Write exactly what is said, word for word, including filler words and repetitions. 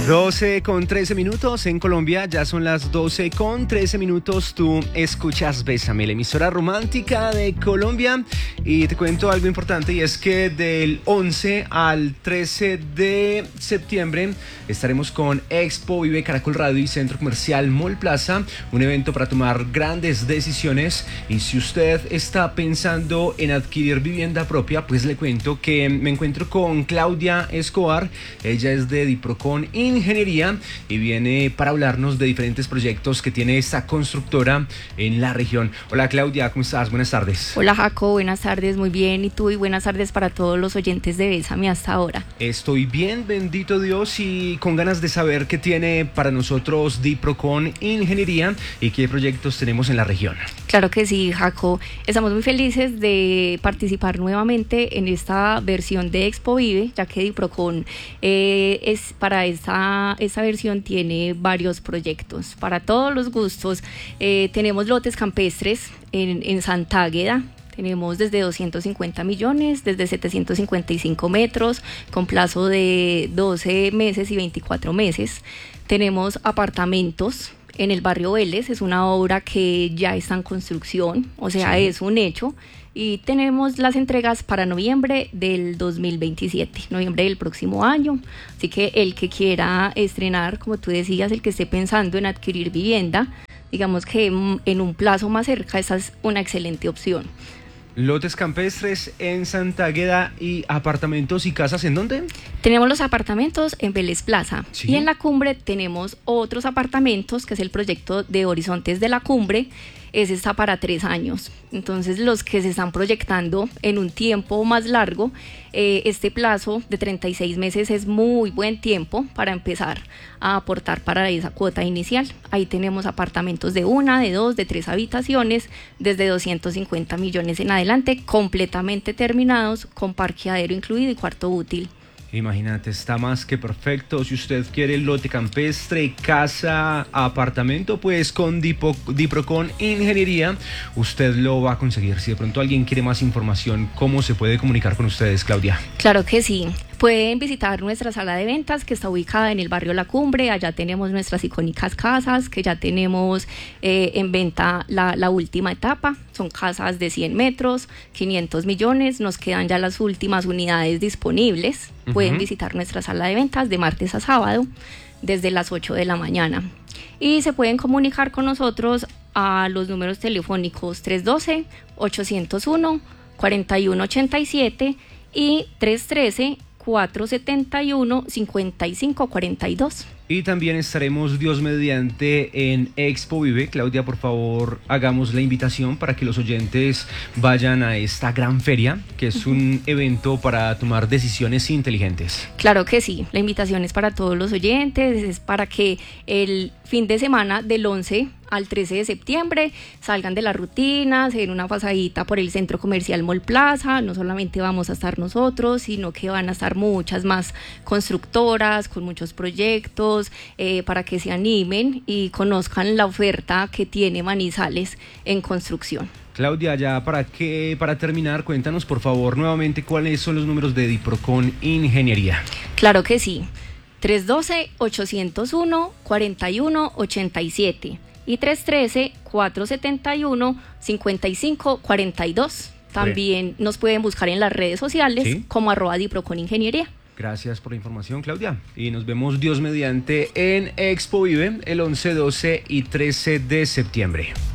doce con trece minutos en Colombia, ya son las doce con trece minutos. Tú escuchas Bésame, la emisora romántica de Colombia. Y te cuento algo importante, y es que del once al trece de septiembre estaremos con Expo Vive Caracol Radio y Centro Comercial Mall Plaza, un evento para tomar grandes decisiones. Y si usted está pensando en adquirir vivienda propia, pues le cuento que me encuentro con Claudia Escobar. Ella es de Diprocon Ingeniería y viene para hablarnos de diferentes proyectos que tiene esta constructora en la región. Hola Claudia, ¿cómo estás? Buenas tardes. Hola Jaco, buenas tardes, muy bien. ¿Y tú? Y buenas tardes para todos los oyentes de Bésame hasta ahora. Estoy bien, bendito Dios, y con ganas de saber qué tiene para nosotros Diprocon Ingeniería y qué proyectos tenemos en la región. Claro que sí, Jaco. Estamos muy felices de participar nuevamente en esta versión de Expo Vive, ya que Diprocon eh, es para esta, esta versión tiene varios proyectos para todos los gustos. Eh, tenemos lotes campestres en, en Santa Águeda. Tenemos desde doscientos cincuenta millones, desde setecientos cincuenta y cinco metros, con plazo de doce meses y veinticuatro meses. Tenemos apartamentos en el barrio Vélez, es una obra que ya está en construcción, o sea, sí, es un hecho. Y tenemos las entregas para noviembre del dos mil veintisiete, noviembre del próximo año. Así que el que quiera estrenar, como tú decías, el que esté pensando en adquirir vivienda, digamos que en un plazo más cerca, esa es una excelente opción. Lotes campestres en Santa Águeda y apartamentos y casas, ¿en dónde? Tenemos los apartamentos en Vélez Plaza, sí, y en la Cumbre tenemos otros apartamentos, que es el proyecto de Horizontes de la Cumbre. Ese está para tres años. Entonces, los que se están proyectando en un tiempo más largo, eh, este plazo de treinta y seis meses es muy buen tiempo para empezar a aportar para esa cuota inicial. Ahí tenemos apartamentos de una, de dos, de tres habitaciones, desde doscientos cincuenta millones en adelante, completamente terminados, con parqueadero incluido y cuarto útil. Imagínate, está más que perfecto. Si usted quiere lote campestre, casa, apartamento, pues con Dipo, Diprocon Ingeniería usted lo va a conseguir. Si de pronto alguien quiere más información, ¿cómo se puede comunicar con ustedes, Claudia? Claro que sí. Pueden visitar nuestra sala de ventas, que está ubicada en el barrio La Cumbre. Allá tenemos nuestras icónicas casas, que ya tenemos eh, en venta la, la última etapa. Son casas de cien metros, quinientos millones. Nos quedan ya las últimas unidades disponibles. Uh-huh. Pueden visitar nuestra sala de ventas de martes a sábado, desde las ocho de la mañana. Y se pueden comunicar con nosotros a los números telefónicos tres uno dos, ocho cero uno, cuatro uno ocho siete y tres uno tres, cuatro siete uno, cinco cinco cuatro dos. Y también estaremos, Dios mediante, en Expo Vive. Claudia, por favor, hagamos la invitación para que los oyentes vayan a esta gran feria, que es un evento para tomar decisiones inteligentes. Claro que sí, la invitación es para todos los oyentes, es para que el fin de semana del once al trece de septiembre salgan de la rutina, se den una pasadita por el Centro Comercial Mall Plaza. No solamente vamos a estar nosotros, sino que van a estar muchas más constructoras con muchos proyectos, eh, para que se animen y conozcan la oferta que tiene Manizales en construcción. Claudia, ya para que para terminar, cuéntanos por favor nuevamente cuáles son los números de Diprocon Ingeniería. Claro que sí, tres uno dos, ocho cero uno, cuatro uno ocho siete y tres uno tres, cuatro siete uno, cinco cinco cuatro dos. También bueno, nos pueden buscar en las redes sociales, ¿sí?, como arroba Diprocon Ingeniería. Gracias por la información, Claudia. Y nos vemos, Dios mediante, en Expo Vive el once, doce y trece de septiembre.